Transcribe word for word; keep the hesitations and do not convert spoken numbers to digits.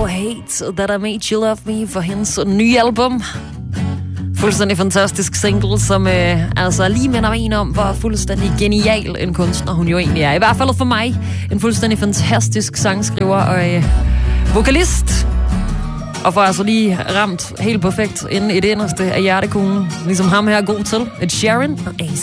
Still Hate That I Made You Love Me for hendes nye album. Fuldstændig fantastisk single, som øh, altså lige minder en om, hvor fuldstændig genial en kunstner hun jo egentlig er. I hvert fald for mig en fuldstændig fantastisk sangskriver og øh, vokalist. Og får altså lige ramt helt perfekt inden i det inderste af hjertekuglen. Ligesom ham her god til. Et Sharon og Ace.